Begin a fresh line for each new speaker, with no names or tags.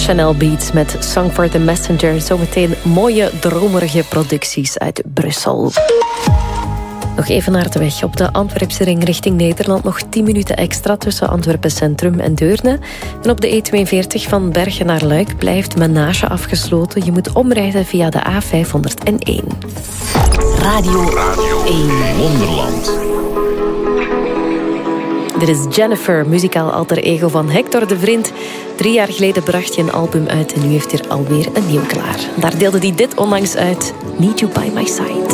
Chanel Beats met Song for the Messenger. Zometeen mooie, dromerige producties uit Brussel. Nog even naar de weg. Op de Antwerpse ring richting Nederland nog 10 minuten extra tussen Antwerpen Centrum en Deurne. En op de E42 van Bergen naar Luik blijft Menage afgesloten. Je moet omrijden via de A501.
Radio 1 Wonderland.
Dit is Jennifer, muzikaal alter ego van Hector de Vriend. 3 jaar geleden bracht hij een album uit en nu heeft hij er alweer een nieuw klaar. Daar deelde hij dit onlangs uit, Need You By My Side.